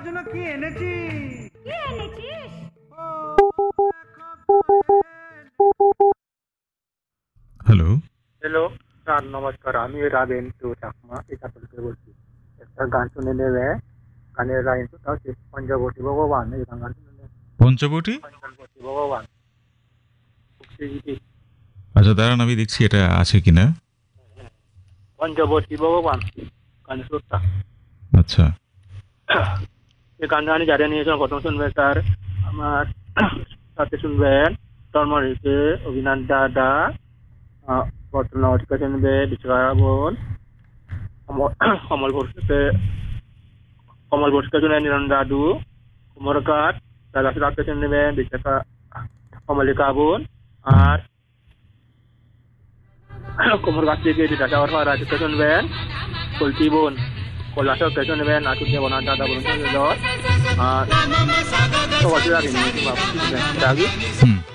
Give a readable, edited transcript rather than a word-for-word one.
জন্য কি এনেছি? কি এনেছিস? হ্যালো, হ্যালো স্যার, নমস্কার। আমি রাবেন্দু চাকমা একাতল থেকে বলছি। একটা গান শুনে নেবে। গানের লাইনটা হচ্ছে পঞ্চবটী ভগবান। এই গান শুনে নেবে। পঞ্চবটি। পঞ্চবটী ভগবান। ভক্তিগীতি। আচ্ছা দাঁড়ান, আমি দেখছি এটা আছে কিনা। পঞ্চবটী ভগবান গানের সুরটা। আচ্ছা, এই গানটা আমি যারা নিয়েছেন প্রথম শুনবেন স্যার আমার সাথে শুনবেন তন্ময়কে, অভিনাথ দাদা, বর্তমানে শুনবে বিশ্বকার বোন, কমল বর্ষকে শুনে নিরন দাদু, কুমরকার দাদা সাথে শুনবেন বিশ্বকা কমলিকা বোন, আর কোমর গাছ থেকে দিদা যাওয়ার পর রাজকে শুনবেন কলতি বোন, কৈলাসকে শুনবেন আতুর দেবনাথ দাদা বোন আর সবাই শুনবেন।